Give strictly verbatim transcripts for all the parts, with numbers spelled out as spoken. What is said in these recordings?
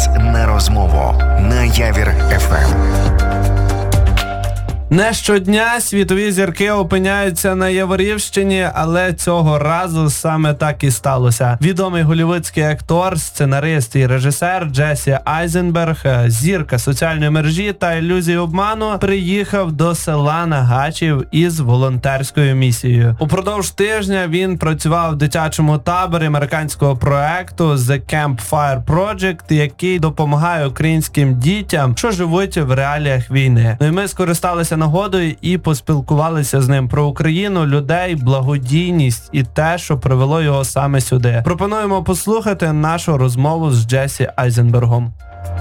час на розмову на Явір еф ем. Не щодня світові зірки опиняються на Яворівщині, але цього разу саме так і сталося. Відомий голлівудський актор, сценарист і режисер Джесі Айзенберг, зірка соціальної мережі та ілюзії обману, приїхав до села Нагачів із волонтерською місією. Упродовж тижня він працював в дитячому таборі американського проекту The Campfire Project, який допомагає українським дітям, що живуть в реаліях війни. Ну і ми скористалися нагодою і поспілкувалися з ним про Україну, людей, благодійність і те, що привело його саме сюди. Пропонуємо послухати нашу розмову з Джесі Айзенбергом.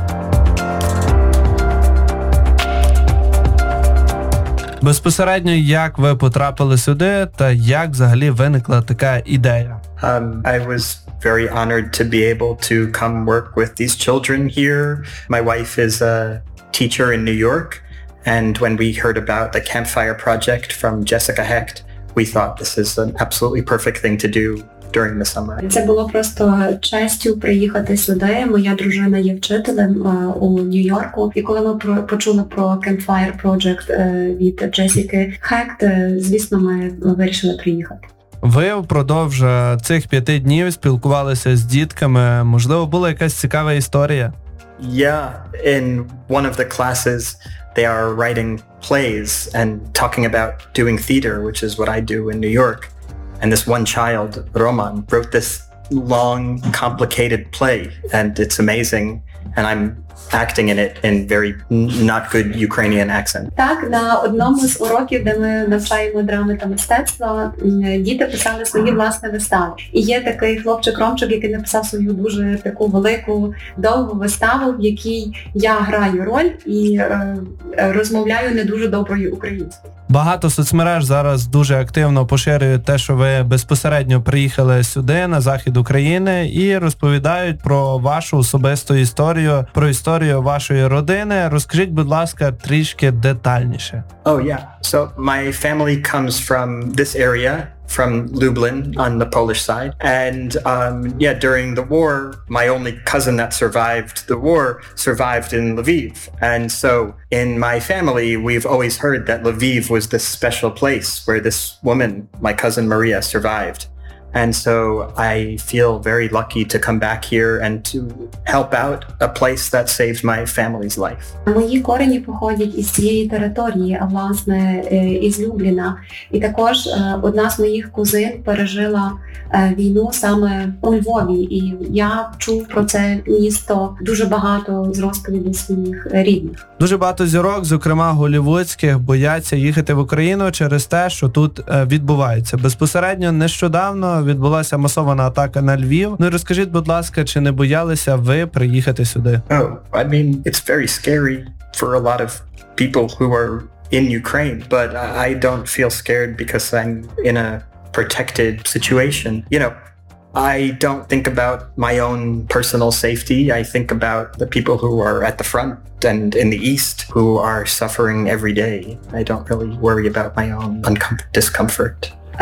Безпосередньо, як ви потрапили сюди та як взагалі виникла така ідея? Um, I was very honored to be able to come work with these children here. My wife is a teacher in New York. And when we heard about the Campfire Project from Jessica Hecht, we thought this is an absolutely perfect thing to do during the summer. Це було просто честю приїхати сюди. Моя дружина є вчителем у Нью-Йорку. І коли ми почули про Campfire Project від Джесіки Хект, звісно, ми вирішили приїхати. Ви впродовж цих п'яти днів спілкувалися з дітками. Можливо, була якась цікава історія? Yeah, in one of the classes they are writing plays and talking about doing theater, which is what I do in New York. And this one child, Roman, wrote this long, complicated play, and it's amazing. And I'm acting in it in very not good Ukrainian accent. Так, на одному з уроків, де ми навчаємо драми та мистецтва, діти писали свої власні вистави. І є такий хлопчик-ромчик, який написав свою дуже таку велику, довгу виставу, в якій я граю роль і е, розмовляю не дуже доброю українською. Багато соцмереж зараз дуже активно поширюють те, що ви безпосередньо приїхали сюди, на захід України, і розповідають про вашу особисту історію, про історію вашої родини. Розкажіть, будь ласка, трішки детальніше. Oh yeah. So my family comes from this area, from Lublin on the Polish side. And um, yeah, during the war, my only cousin that survived the war survived in Lviv. And so in my family, we've always heard that Lviv was this special place where this woman, my cousin Maria, survived. And so I feel very lucky to come back here and to help out a place that saved my family's life. Мої корені походять із цієї території, а власне із Любліна. І також одна з моїх кузин пережила війну саме у Львові. І я чув про це місто дуже багато з розповідей своїх рідних. Дуже багато зірок, зокрема голлівудських, бояться їхати в Україну через те, що тут відбувається. Безпосередньо нещодавно відбулася масована атака на Львів. Ну і розкажіть, будь ласка, чи не боялися ви приїхати сюди? Oh, I mean, it's very scary for a lot of people who are in Ukraine, but I don't feel scared because I'm in a protected situation. You know, I don't think about my own personal safety. I think about the people who are at the front and in the east who are suffering every day. I don't really worry about my own uncom- discomfort.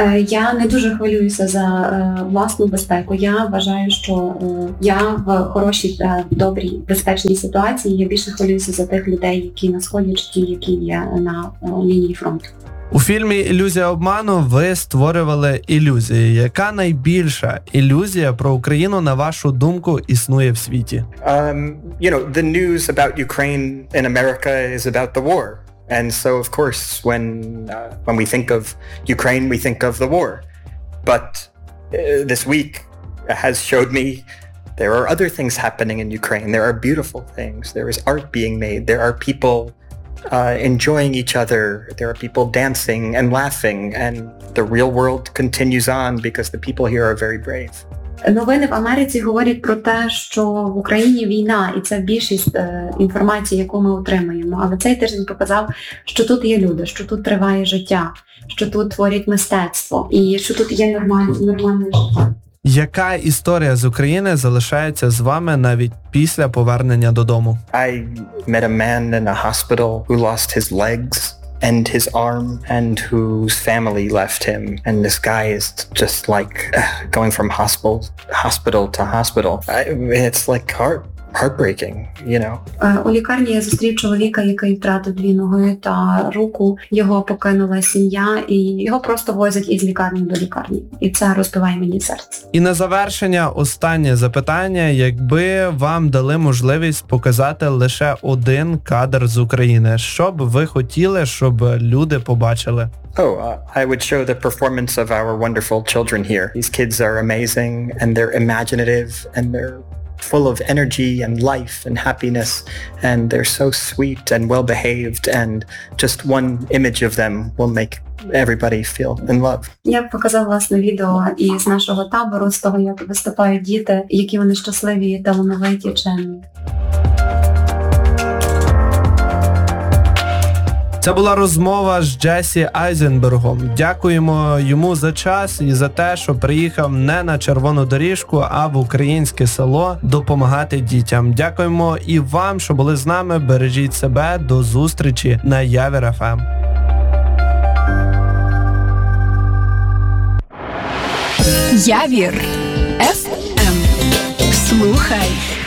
Я не дуже хвилююся за е, власну безпеку. Я вважаю, що е, я в хорошій, е, добрій, безпечній ситуації. Я більше хвилююся за тих людей, які на сході, чи ті, які є на е, лінії фронту. У фільмі «Ілюзія обману» ви створювали ілюзії. Яка найбільша ілюзія про Україну, на вашу думку, існує в світі? Um, you know, the news about Ukraine in America is about the war. And so, of course, when uh, when we think of Ukraine, we think of the war. But uh, this week has showed me there are other things happening in Ukraine. There are beautiful things. There is art being made. There are people uh, enjoying each other. There are people dancing and laughing. And the real world continues on because the people here are very brave. Новини в Америці говорять про те, що в Україні війна, і це більшість е, інформації, яку ми отримуємо. Але цей тиждень показав, що тут є люди, що тут триває життя, що тут творять мистецтво і що тут є нормальне, нормальне життя. Яка історія з України залишається з вами навіть після повернення додому? I met a man in a hospital who lost his legs and his arm and whose family left him. And this guy is just like uh, going from hospital hospital to hospital. I, it's like heart heartbreaking, you know. Е, У лікарні я зустрів чоловіка, який втратив дві ноги та руку. Його покинула сім'я, і його просто возять із лікарні до лікарні. І це розбиває мені серце. І на завершення останнє запитання. Якби вам дали можливість показати лише один кадр з України, що б ви хотіли, щоб люди побачили? Oh, uh, I would show the performance of our wonderful children here. These kids are amazing, and they're imaginative, and they're full of energy and life and happiness, and they're so sweet and well-behaved, and just one image of them will make everybody feel in love. Я б показав власне відео із нашого табору, з того, як виступають діти, які вони щасливі, талановиті, чемні. Це була розмова з Джесі Айзенбергом. Дякуємо йому за час і за те, що приїхав не на червону доріжку, а в українське село допомагати дітям. Дякуємо і вам, що були з нами. Бережіть себе. До зустрічі на Явір еф ем. Явір еф ем. Слухай